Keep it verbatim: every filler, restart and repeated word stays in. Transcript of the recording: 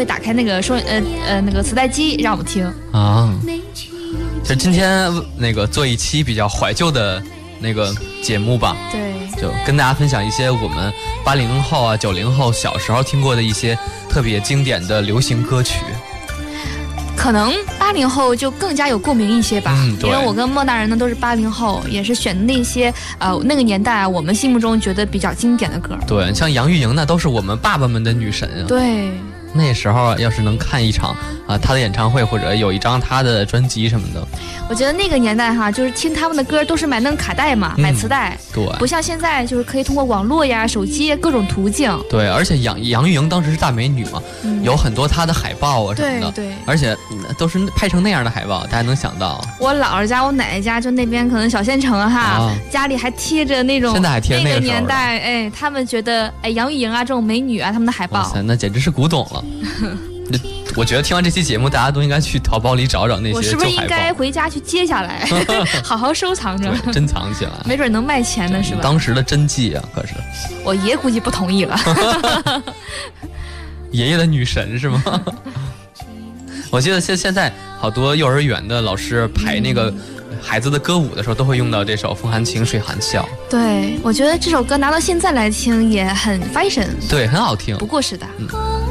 会打开那个收呃呃那个磁带机让我们听啊。其实今天那个做一期比较怀旧的那个节目吧， 对， 就跟大家分享一些我们八零后啊、九零后小时候听过的一些特别经典的流行歌曲。 可能八零后就更加有共鸣一些吧， 嗯， 因为我跟莫大人呢都是八零后，也是选那些呃那个年代啊，我们心目中觉得比较经典的歌。 对，像杨钰莹那都是我们爸爸们的女神啊。 对。 那时候要是能看一场啊他的演唱会，或者有一张他的专辑什么的， 我觉得那个年代哈，就是听他们的歌都是买那个卡带嘛，嗯、买磁带， 对， 不像现在就是可以通过网络呀、手机各种途径。 对，而且杨杨钰莹当时是大美女嘛，嗯、有很多她的海报啊什么的， 对对， 而且都是拍成那样的海报，大家能想到。 我姥姥家、我奶奶家就那边可能小县城哈，啊、家里还贴着那种， 现在还贴着那个年代，哎，他们觉得哎杨钰莹啊这种美女啊，他们的海报， 哇塞，那简直是古董了。我觉得听完这期节目，大家都应该去淘宝里找找那些旧海报。 我是不是应该回家去接下来，好好收藏着， 珍藏起来， 没准能卖钱呢，是吧？ 当时的真迹啊，可是。 我爷估计不同意了。 爷爷的女神是吗？我记得现现在好多幼儿园的老师排那个孩子的歌舞的时候，都会用到这首《风含情，水含笑》。 对，我觉得这首歌拿到现在来听也很 fashion， 对，很好听， 不过时的。嗯